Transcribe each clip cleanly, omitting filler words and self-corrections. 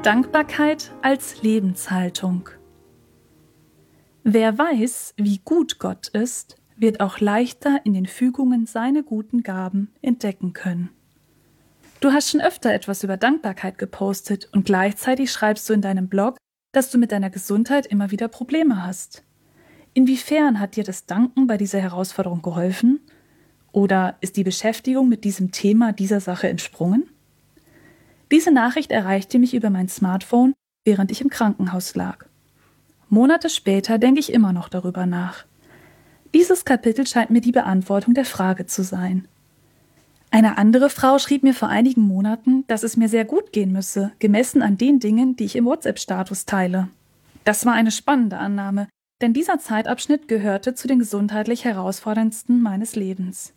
Dankbarkeit als Lebenshaltung. Wer weiß, wie gut Gott ist, wird auch leichter in den Fügungen seine guten Gaben entdecken können. Du hast schon öfter etwas über Dankbarkeit gepostet und gleichzeitig schreibst du in deinem Blog, dass du mit deiner Gesundheit immer wieder Probleme hast. Inwiefern hat dir das Danken bei dieser Herausforderung geholfen? Oder ist die Beschäftigung mit diesem Thema dieser Sache entsprungen? Diese Nachricht erreichte mich über mein Smartphone, während ich im Krankenhaus lag. Monate später denke ich immer noch darüber nach. Dieses Kapitel scheint mir die Beantwortung der Frage zu sein. Eine andere Frau schrieb mir vor einigen Monaten, dass es mir sehr gut gehen müsse, gemessen an den Dingen, die ich im WhatsApp-Status teile. Das war eine spannende Annahme, denn dieser Zeitabschnitt gehörte zu den gesundheitlich herausforderndsten meines Lebens.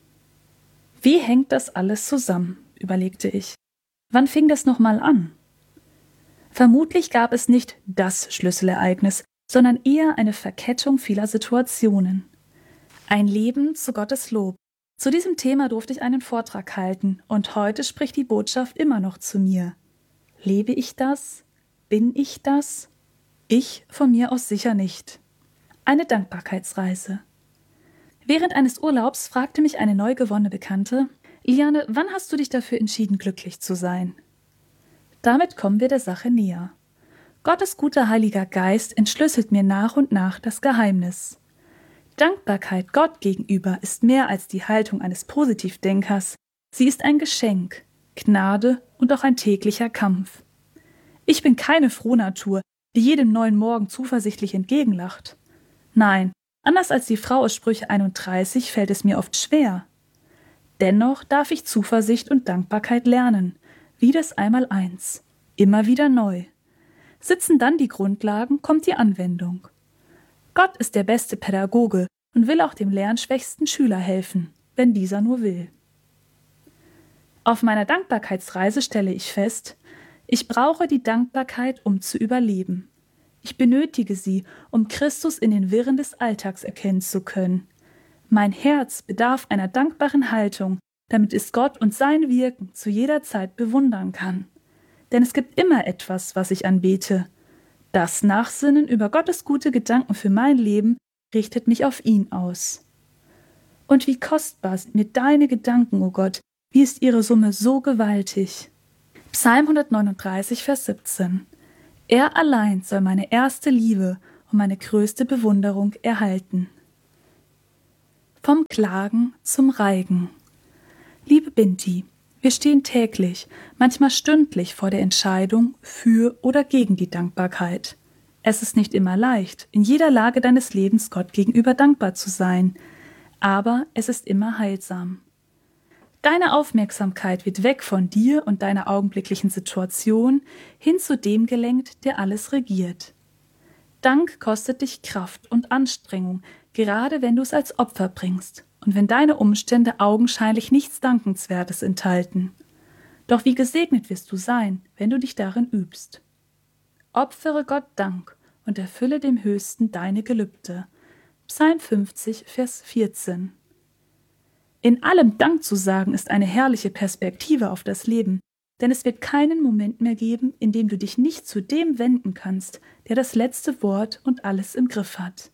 Wie hängt das alles zusammen, überlegte ich. Wann fing das nochmal an? Vermutlich gab es nicht das Schlüsselereignis, sondern eher eine Verkettung vieler Situationen. Ein Leben zu Gottes Lob. Zu diesem Thema durfte ich einen Vortrag halten und heute spricht die Botschaft immer noch zu mir. Lebe ich das? Bin ich das? Ich von mir aus sicher nicht. Eine Dankbarkeitsreise. Während eines Urlaubs fragte mich eine neu gewonnene Bekannte, Liane, wann hast du dich dafür entschieden, glücklich zu sein? Damit kommen wir der Sache näher. Gottes guter Heiliger Geist entschlüsselt mir nach und nach das Geheimnis. Dankbarkeit Gott gegenüber ist mehr als die Haltung eines Positivdenkers. Sie ist ein Geschenk, Gnade und auch ein täglicher Kampf. Ich bin keine Frohnatur, die jedem neuen Morgen zuversichtlich entgegenlacht. Nein, anders als die Frau aus Sprüche 31 fällt es mir oft schwer. Dennoch darf ich Zuversicht und Dankbarkeit lernen, wie das Einmaleins, immer wieder neu. Sitzen dann die Grundlagen, kommt die Anwendung. Gott ist der beste Pädagoge und will auch dem lernschwächsten Schüler helfen, wenn dieser nur will. Auf meiner Dankbarkeitsreise stelle ich fest, ich brauche die Dankbarkeit, um zu überleben. Ich benötige sie, um Christus in den Wirren des Alltags erkennen zu können. Mein Herz bedarf einer dankbaren Haltung, damit es Gott und sein Wirken zu jeder Zeit bewundern kann. Denn es gibt immer etwas, was ich anbete. Das Nachsinnen über Gottes gute Gedanken für mein Leben richtet mich auf ihn aus. Und wie kostbar sind mir deine Gedanken, o Gott, wie ist ihre Summe so gewaltig. Psalm 139, Vers 17. Er allein soll meine erste Liebe und meine größte Bewunderung erhalten. Vom Klagen zum Reigen. Liebe Binti, wir stehen täglich, manchmal stündlich vor der Entscheidung für oder gegen die Dankbarkeit. Es ist nicht immer leicht, in jeder Lage deines Lebens Gott gegenüber dankbar zu sein, aber es ist immer heilsam. Deine Aufmerksamkeit wird weg von dir und deiner augenblicklichen Situation hin zu dem gelenkt, der alles regiert. Dank kostet dich Kraft und Anstrengung, gerade wenn du es als Opfer bringst und wenn deine Umstände augenscheinlich nichts Dankenswertes enthalten. Doch wie gesegnet wirst du sein, wenn du dich darin übst. Opfere Gott Dank und erfülle dem Höchsten deine Gelübde. Psalm 50, Vers 14. In allem Dank zu sagen, ist eine herrliche Perspektive auf das Leben, denn es wird keinen Moment mehr geben, in dem du dich nicht zu dem wenden kannst, der das letzte Wort und alles im Griff hat.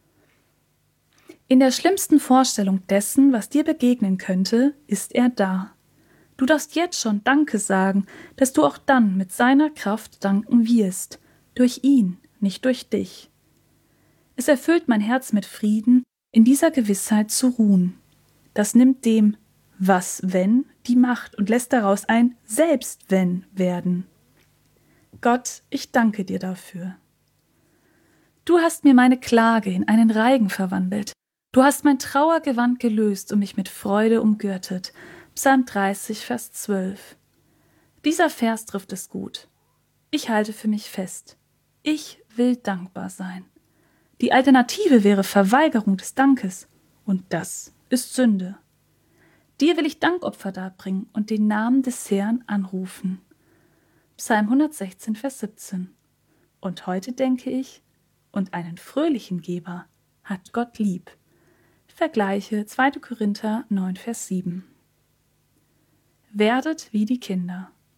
In der schlimmsten Vorstellung dessen, was dir begegnen könnte, ist er da. Du darfst jetzt schon Danke sagen, dass du auch dann mit seiner Kraft danken wirst, durch ihn, nicht durch dich. Es erfüllt mein Herz mit Frieden, in dieser Gewissheit zu ruhen. Das nimmt dem Was wenn die Macht und lässt daraus ein Selbst wenn werden. Gott, ich danke dir dafür. Du hast mir meine Klage in einen Reigen verwandelt. Du hast mein Trauergewand gelöst und mich mit Freude umgürtet. Psalm 30, Vers 12. Dieser Vers trifft es gut. Ich halte für mich fest. Ich will dankbar sein. Die Alternative wäre Verweigerung des Dankes. Und das ist Sünde. Dir will ich Dankopfer darbringen und den Namen des Herrn anrufen. Psalm 116, Vers 17. Und heute denke ich, und einen fröhlichen Geber hat Gott lieb. Vergleiche 2. Korinther 9, Vers 7. Werdet wie die Kinder.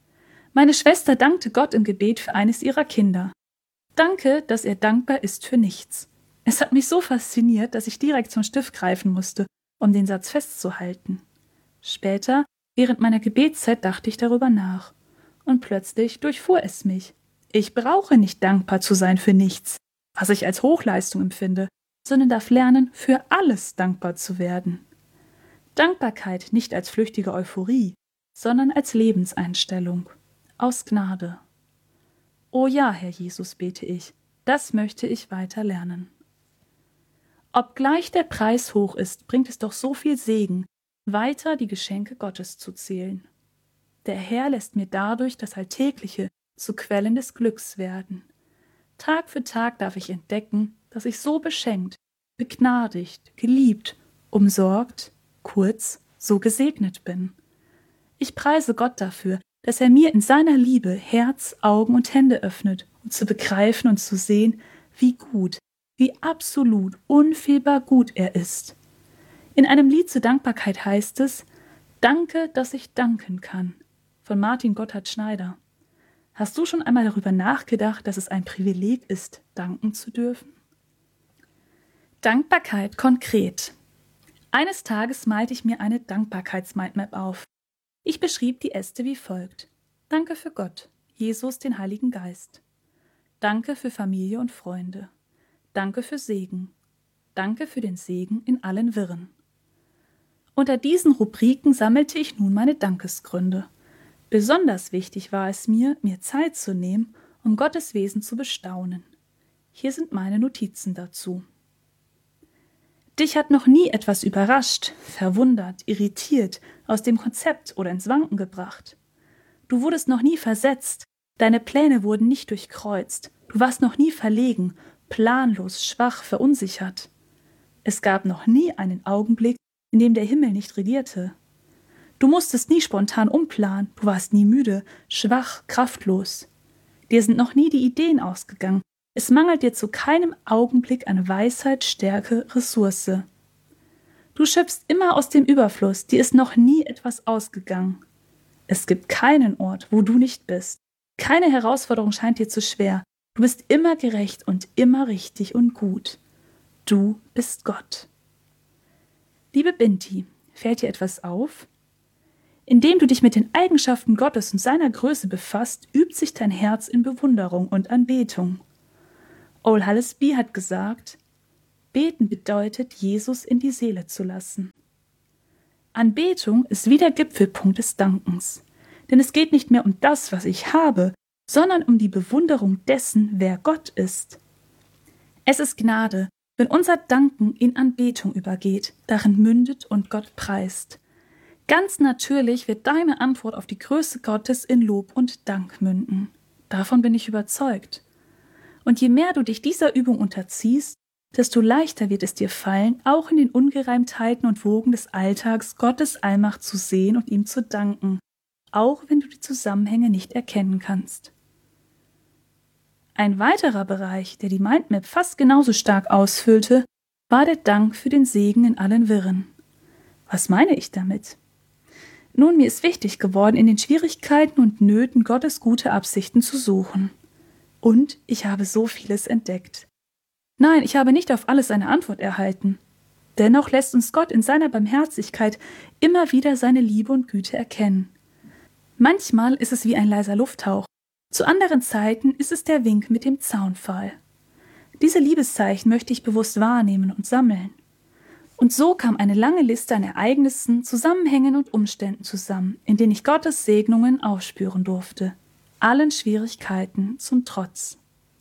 Meine Schwester dankte Gott im Gebet für eines ihrer Kinder. Danke, dass er dankbar ist für nichts. Es hat mich so fasziniert, dass ich direkt zum Stift greifen musste, um den Satz festzuhalten. Später, während meiner Gebetszeit, dachte ich darüber nach. Und plötzlich durchfuhr es mich. Ich brauche nicht dankbar zu sein für nichts, was ich als Hochleistung empfinde, sondern darf lernen, für alles dankbar zu werden. Dankbarkeit nicht als flüchtige Euphorie, sondern als Lebenseinstellung, aus Gnade. O ja, Herr Jesus, bete ich, das möchte ich weiter lernen. Obgleich der Preis hoch ist, bringt es doch so viel Segen, weiter die Geschenke Gottes zu zählen. Der Herr lässt mir dadurch das Alltägliche zu Quellen des Glücks werden. Tag für Tag darf ich entdecken, dass ich so beschenkt, begnadigt, geliebt, umsorgt, kurz, so gesegnet bin. Ich preise Gott dafür, dass er mir in seiner Liebe Herz, Augen und Hände öffnet, um zu begreifen und zu sehen, wie gut, wie absolut, unfehlbar gut er ist. In einem Lied zur Dankbarkeit heißt es: Danke, dass ich danken kann, von Martin Gotthard Schneider. Hast du schon einmal darüber nachgedacht, dass es ein Privileg ist, danken zu dürfen? Dankbarkeit konkret. Eines Tages malte ich mir eine Dankbarkeits-Mindmap auf. Ich beschrieb die Äste wie folgt: Danke für Gott, Jesus, den Heiligen Geist. Danke für Familie und Freunde. Danke für Segen. Danke für den Segen in allen Wirren. Unter diesen Rubriken sammelte ich nun meine Dankesgründe. Besonders wichtig war es mir, Zeit zu nehmen, um Gottes Wesen zu bestaunen. Hier sind meine Notizen dazu. Dich hat noch nie etwas überrascht, verwundert, irritiert, aus dem Konzept oder ins Wanken gebracht. Du wurdest noch nie versetzt, deine Pläne wurden nicht durchkreuzt, du warst noch nie verlegen, planlos, schwach, verunsichert. Es gab noch nie einen Augenblick, in dem der Himmel nicht regierte. Du musstest nie spontan umplanen, du warst nie müde, schwach, kraftlos. Dir sind noch nie die Ideen ausgegangen, es mangelt dir zu keinem Augenblick an Weisheit, Stärke, Ressource. Du schöpfst immer aus dem Überfluss, dir ist noch nie etwas ausgegangen. Es gibt keinen Ort, wo du nicht bist. Keine Herausforderung scheint dir zu schwer. Du bist immer gerecht und immer richtig und gut. Du bist Gott. Liebe Binti, fällt dir etwas auf? Indem du dich mit den Eigenschaften Gottes und seiner Größe befasst, übt sich dein Herz in Bewunderung und Anbetung. Ole Hallesby hat gesagt: Beten bedeutet, Jesus in die Seele zu lassen. Anbetung ist wie der Gipfelpunkt des Dankens. Denn es geht nicht mehr um das, was ich habe, sondern um die Bewunderung dessen, wer Gott ist. Es ist Gnade, wenn unser Danken in Anbetung übergeht, darin mündet und Gott preist. Ganz natürlich wird deine Antwort auf die Größe Gottes in Lob und Dank münden. Davon bin ich überzeugt. Und je mehr du dich dieser Übung unterziehst, desto leichter wird es dir fallen, auch in den Ungereimtheiten und Wogen des Alltags Gottes Allmacht zu sehen und ihm zu danken, auch wenn du die Zusammenhänge nicht erkennen kannst. Ein weiterer Bereich, der die Mindmap fast genauso stark ausfüllte, war der Dank für den Segen in allen Wirren. Was meine ich damit? Nun, mir ist wichtig geworden, in den Schwierigkeiten und Nöten Gottes gute Absichten zu suchen. Und ich habe so vieles entdeckt. Nein, ich habe nicht auf alles eine Antwort erhalten. Dennoch lässt uns Gott in seiner Barmherzigkeit immer wieder seine Liebe und Güte erkennen. Manchmal ist es wie ein leiser Lufthauch, zu anderen Zeiten ist es der Wink mit dem Zaunpfahl. Diese Liebeszeichen möchte ich bewusst wahrnehmen und sammeln. Und so kam eine lange Liste an Ereignissen, Zusammenhängen und Umständen zusammen, in denen ich Gottes Segnungen aufspüren durfte, allen Schwierigkeiten zum Trotz.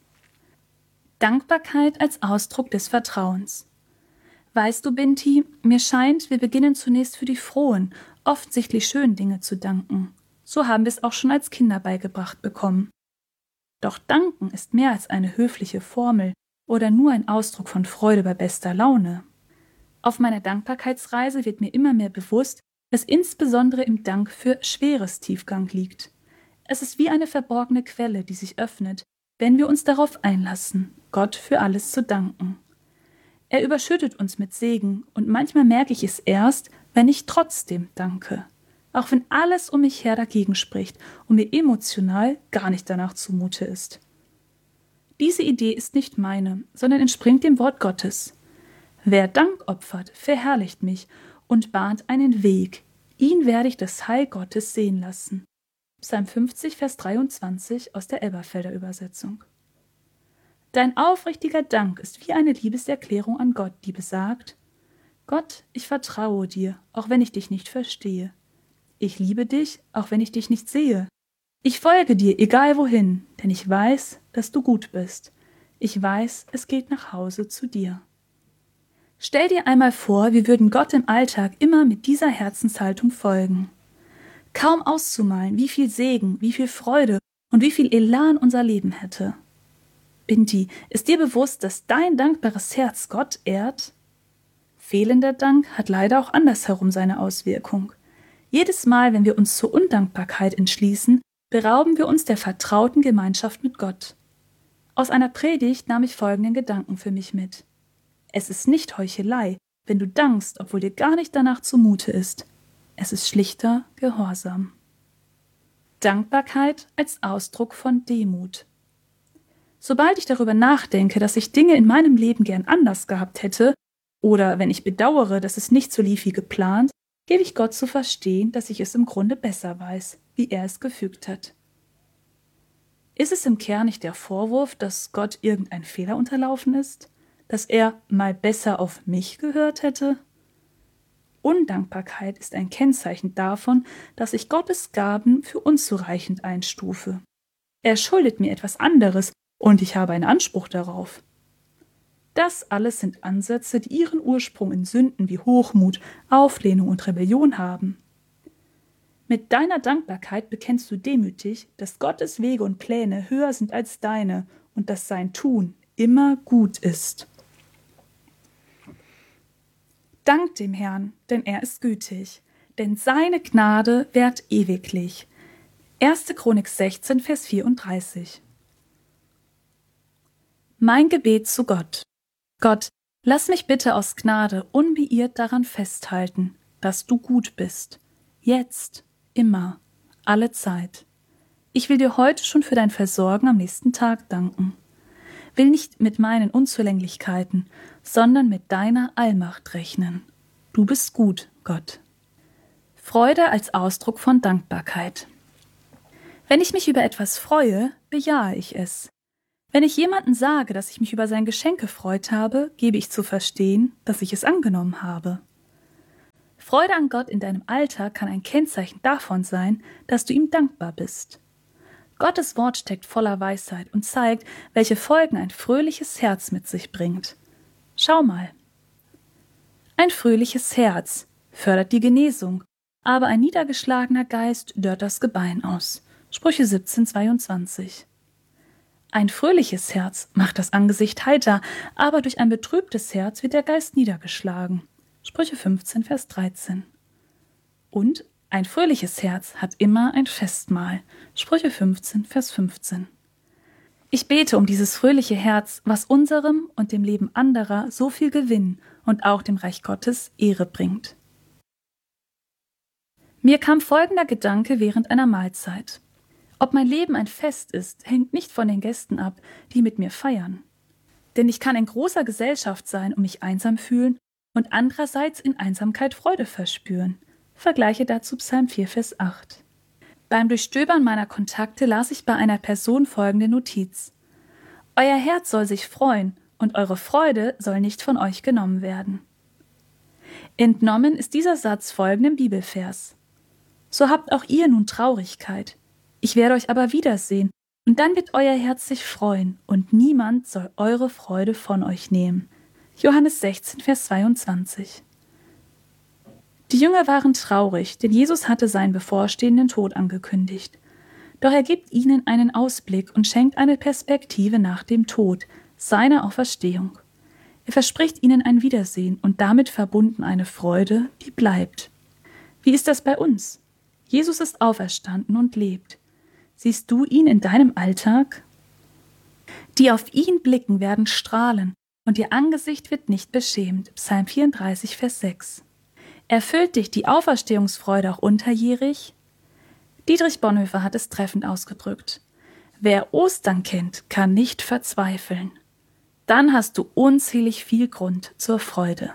Dankbarkeit als Ausdruck des Vertrauens. Weißt du, Binti, mir scheint, wir beginnen zunächst für die frohen, offensichtlich schönen Dinge zu danken. So haben wir es auch schon als Kinder beigebracht bekommen. Doch danken ist mehr als eine höfliche Formel oder nur ein Ausdruck von Freude bei bester Laune. Auf meiner Dankbarkeitsreise wird mir immer mehr bewusst, dass insbesondere im Dank für schweres Tiefgang liegt. Es ist wie eine verborgene Quelle, die sich öffnet, wenn wir uns darauf einlassen, Gott für alles zu danken. Er überschüttet uns mit Segen und manchmal merke ich es erst, wenn ich trotzdem danke. auch wenn alles um mich her dagegen spricht und mir emotional gar nicht danach zumute ist. Diese Idee ist nicht meine, sondern entspringt dem Wort Gottes. Wer Dank opfert, verherrlicht mich und bahnt einen Weg. Ihn werde ich das Heil Gottes sehen lassen. Psalm 50, Vers 23 aus der Elberfelder Übersetzung. Dein aufrichtiger Dank ist wie eine Liebeserklärung an Gott, die besagt: Gott, ich vertraue dir, auch wenn ich dich nicht verstehe. Ich liebe dich, auch wenn ich dich nicht sehe. Ich folge dir, egal wohin, denn ich weiß, dass du gut bist. Ich weiß, es geht nach Hause zu dir. Stell dir einmal vor, wir würden Gott im Alltag immer mit dieser Herzenshaltung folgen. Kaum auszumalen, wie viel Segen, wie viel Freude und wie viel Elan unser Leben hätte. Binti, ist dir bewusst, dass dein dankbares Herz Gott ehrt? Fehlender Dank hat leider auch andersherum seine Auswirkung. Jedes Mal, wenn wir uns zur Undankbarkeit entschließen, berauben wir uns der vertrauten Gemeinschaft mit Gott. Aus einer Predigt nahm ich folgenden Gedanken für mich mit. Es ist nicht Heuchelei, wenn du dankst, obwohl dir gar nicht danach zumute ist. Es ist schlichter Gehorsam. Dankbarkeit als Ausdruck von Demut. Sobald ich darüber nachdenke, dass ich Dinge in meinem Leben gern anders gehabt hätte, oder wenn ich bedauere, dass es nicht so lief wie geplant, gebe ich Gott zu verstehen, dass ich es im Grunde besser weiß, wie er es gefügt hat. Ist es im Kern nicht der Vorwurf, dass Gott irgendein Fehler unterlaufen ist? Dass er mal besser auf mich gehört hätte? Undankbarkeit ist ein Kennzeichen davon, dass ich Gottes Gaben für unzureichend einstufe. Er schuldet mir etwas anderes und ich habe einen Anspruch darauf. Das alles sind Ansätze, die ihren Ursprung in Sünden wie Hochmut, Auflehnung und Rebellion haben. Mit deiner Dankbarkeit bekennst du demütig, dass Gottes Wege und Pläne höher sind als deine und dass sein Tun immer gut ist. Dank dem Herrn, denn er ist gütig, denn seine Gnade währt ewiglich. 1. Chronik 16, Vers 34. Mein Gebet zu Gott. Gott, lass mich bitte aus Gnade unbeirrt daran festhalten, dass du gut bist. Jetzt, immer, alle Zeit. Ich will dir heute schon für dein Versorgen am nächsten Tag danken. Will nicht mit meinen Unzulänglichkeiten, sondern mit deiner Allmacht rechnen. Du bist gut, Gott. Freude als Ausdruck von Dankbarkeit. Wenn ich mich über etwas freue, bejahe ich es. Wenn ich jemandem sage, dass ich mich über sein Geschenk gefreut habe, gebe ich zu verstehen, dass ich es angenommen habe. Freude an Gott in deinem Alltag kann ein Kennzeichen davon sein, dass du ihm dankbar bist. Gottes Wort steckt voller Weisheit und zeigt, welche Folgen ein fröhliches Herz mit sich bringt. Schau mal. Ein fröhliches Herz fördert die Genesung, aber ein niedergeschlagener Geist dörrt das Gebein aus. Sprüche 17, 22. Ein fröhliches Herz macht das Angesicht heiter, aber durch ein betrübtes Herz wird der Geist niedergeschlagen. Sprüche 15, Vers 13. Und ein fröhliches Herz hat immer ein Festmahl. Sprüche 15, Vers 15. Ich bete um dieses fröhliche Herz, was unserem und dem Leben anderer so viel Gewinn und auch dem Reich Gottes Ehre bringt. Mir kam folgender Gedanke während einer Mahlzeit. Ob mein Leben ein Fest ist, hängt nicht von den Gästen ab, die mit mir feiern. Denn ich kann in großer Gesellschaft sein und mich einsam fühlen und andererseits in Einsamkeit Freude verspüren. Vergleiche dazu Psalm 4, Vers 8. Beim Durchstöbern meiner Kontakte las ich bei einer Person folgende Notiz. Euer Herz soll sich freuen und eure Freude soll nicht von euch genommen werden. Entnommen ist dieser Satz folgendem Bibelvers. So habt auch ihr nun Traurigkeit. Ich werde euch aber wiedersehen, und dann wird euer Herz sich freuen, und niemand soll eure Freude von euch nehmen. Johannes 16, Vers 22. Die Jünger waren traurig, denn Jesus hatte seinen bevorstehenden Tod angekündigt. Doch er gibt ihnen einen Ausblick und schenkt eine Perspektive nach dem Tod, seiner Auferstehung. Er verspricht ihnen ein Wiedersehen und damit verbunden eine Freude, die bleibt. Wie ist das bei uns? Jesus ist auferstanden und lebt. Siehst du ihn in deinem Alltag? Die auf ihn blicken, werden strahlen, und ihr Angesicht wird nicht beschämt. Psalm 34, Vers 6. Erfüllt dich die Auferstehungsfreude auch unterjährig? Dietrich Bonhoeffer hat es treffend ausgedrückt. Wer Ostern kennt, kann nicht verzweifeln. Dann hast du unzählig viel Grund zur Freude.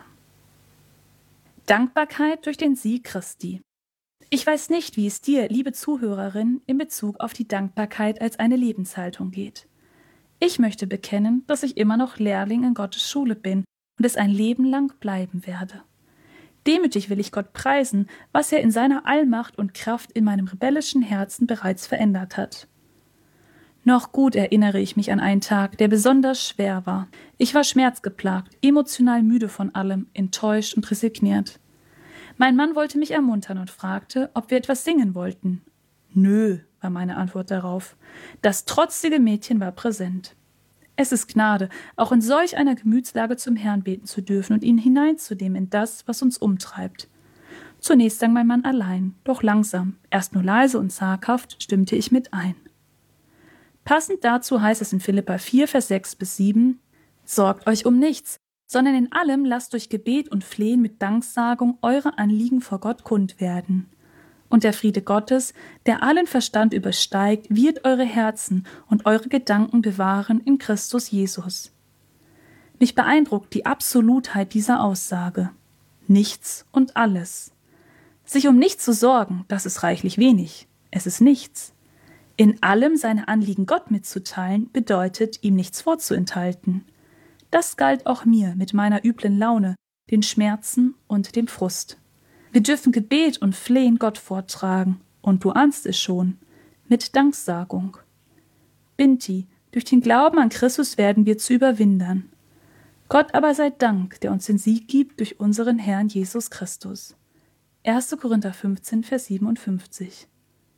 Dankbarkeit durch den Sieg Christi. Ich weiß nicht, wie es dir, liebe Zuhörerin, in Bezug auf die Dankbarkeit als eine Lebenshaltung geht. Ich möchte bekennen, dass ich immer noch Lehrling in Gottes Schule bin und es ein Leben lang bleiben werde. Demütig will ich Gott preisen, was er in seiner Allmacht und Kraft in meinem rebellischen Herzen bereits verändert hat. Noch gut erinnere ich mich an einen Tag, der besonders schwer war. Ich war schmerzgeplagt, emotional müde von allem, enttäuscht und resigniert. Mein Mann wollte mich ermuntern und fragte, ob wir etwas singen wollten. Nö, war meine Antwort darauf. Das trotzige Mädchen war präsent. Es ist Gnade, auch in solch einer Gemütslage zum Herrn beten zu dürfen und ihn hineinzunehmen in das, was uns umtreibt. Zunächst sang mein Mann allein, doch langsam, erst nur leise und zaghaft, stimmte ich mit ein. Passend dazu heißt es in Philipper 4, Vers 6-7: Sorgt euch um nichts, sondern in allem lasst durch Gebet und Flehen mit Danksagung eure Anliegen vor Gott kund werden. Und der Friede Gottes, der allen Verstand übersteigt, wird eure Herzen und eure Gedanken bewahren in Christus Jesus. Mich beeindruckt die Absolutheit dieser Aussage. Nichts und alles. Sich um nichts zu sorgen, das ist reichlich wenig. Es ist nichts. In allem seine Anliegen Gott mitzuteilen, bedeutet, ihm nichts vorzuenthalten. Das galt auch mir mit meiner üblen Laune, den Schmerzen und dem Frust. Wir dürfen Gebet und Flehen Gott vortragen, und du ahnst es schon, mit Danksagung. Binti, durch den Glauben an Christus werden wir zu Überwindern. Gott aber sei Dank, der uns den Sieg gibt durch unseren Herrn Jesus Christus. 1. Korinther 15, Vers 57.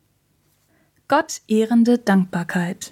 Gott ehrende Dankbarkeit.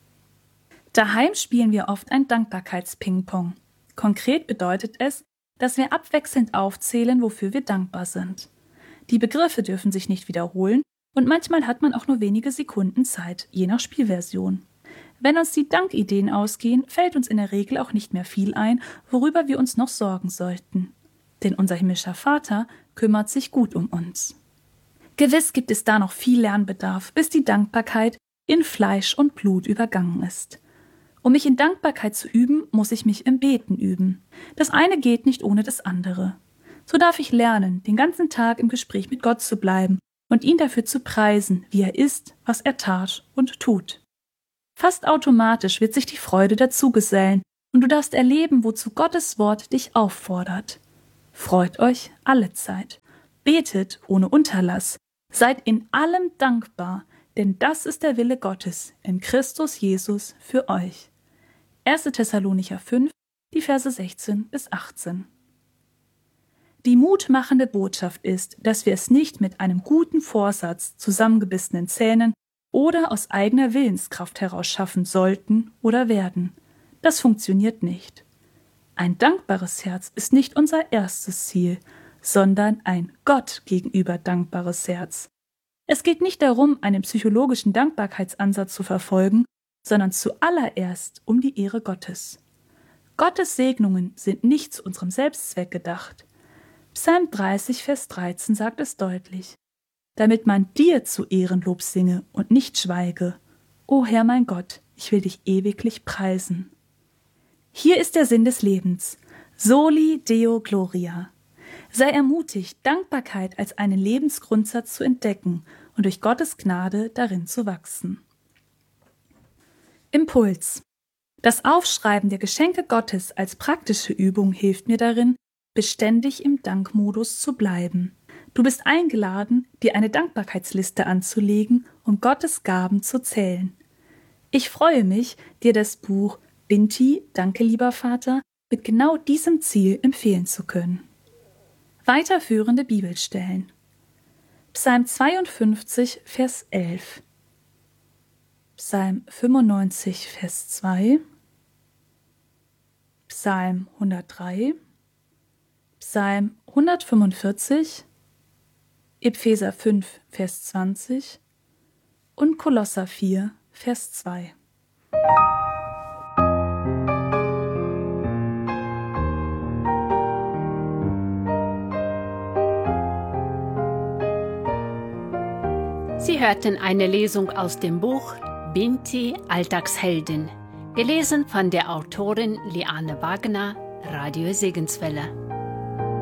Daheim spielen wir oft ein Dankbarkeits-Ping-Pong. Konkret bedeutet es, dass wir abwechselnd aufzählen, wofür wir dankbar sind. Die Begriffe dürfen sich nicht wiederholen und manchmal hat man auch nur wenige Sekunden Zeit, je nach Spielversion. Wenn uns die Dankideen ausgehen, fällt uns in der Regel auch nicht mehr viel ein, worüber wir uns noch sorgen sollten. Denn unser himmlischer Vater kümmert sich gut um uns. Gewiss gibt es da noch viel Lernbedarf, bis die Dankbarkeit in Fleisch und Blut übergangen ist. Um mich in Dankbarkeit zu üben, muss ich mich im Beten üben. Das eine geht nicht ohne das andere. So darf ich lernen, den ganzen Tag im Gespräch mit Gott zu bleiben und ihn dafür zu preisen, wie er ist, was er tat und tut. Fast automatisch wird sich die Freude dazugesellen und du darfst erleben, wozu Gottes Wort dich auffordert. Freut euch allezeit. Betet ohne Unterlass. Seid in allem dankbar, denn das ist der Wille Gottes in Christus Jesus für euch. 1. Thessalonicher 5, die Verse 16-18. Die mutmachende Botschaft ist, dass wir es nicht mit einem guten Vorsatz, zusammengebissenen Zähnen oder aus eigener Willenskraft heraus schaffen sollten oder werden. Das funktioniert nicht. Ein dankbares Herz ist nicht unser erstes Ziel, sondern ein Gott gegenüber dankbares Herz. Es geht nicht darum, einen psychologischen Dankbarkeitsansatz zu verfolgen, sondern zuallererst um die Ehre Gottes. Gottes Segnungen sind nicht zu unserem Selbstzweck gedacht. Psalm 30, Vers 13 sagt es deutlich: Damit man dir zu Ehrenlob singe und nicht schweige. O Herr mein Gott, ich will dich ewiglich preisen. Hier ist der Sinn des Lebens. Soli Deo Gloria. Sei ermutigt, Dankbarkeit als einen Lebensgrundsatz zu entdecken und durch Gottes Gnade darin zu wachsen. Impuls. Das Aufschreiben der Geschenke Gottes als praktische Übung hilft mir darin, beständig im Dankmodus zu bleiben. Du bist eingeladen, dir eine Dankbarkeitsliste anzulegen und Gottes Gaben zu zählen. Ich freue mich, dir das Buch Binti, Danke, lieber Vater, mit genau diesem Ziel empfehlen zu können. Weiterführende Bibelstellen. Psalm 52, Vers 11. Psalm 95, Vers 2. Psalm 103. Psalm 145. Epheser 5, Vers 20. Und Kolosser 4, Vers 2. Sie hörten eine Lesung aus dem Buch Binti Alltagsheldin, gelesen von der Autorin Liane Wagner, Radio Segenswelle.